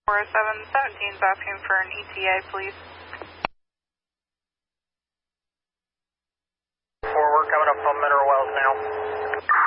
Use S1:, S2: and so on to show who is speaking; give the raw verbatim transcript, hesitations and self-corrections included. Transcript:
S1: four oh seven, seventeen is asking for an E T A, please.
S2: four, we're coming up on Mineral Wells now.